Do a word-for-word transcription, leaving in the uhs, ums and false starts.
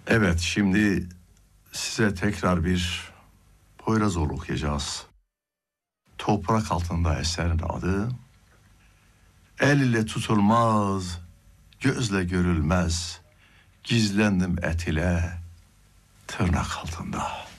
Evet, şimdi size tekrar bir Poyrazoğlu okuyacağız. Toprak altında eserin adı. El ile tutulmaz, gözle görülmez. Gizlendim et ile tırnak altında.